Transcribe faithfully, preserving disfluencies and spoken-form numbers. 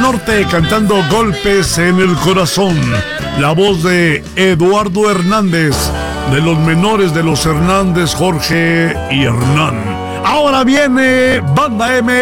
Norte cantando Golpes en el Corazón. La voz de Eduardo Hernández, de los menores de los Hernández, Jorge y Hernán. Ahora viene Banda M.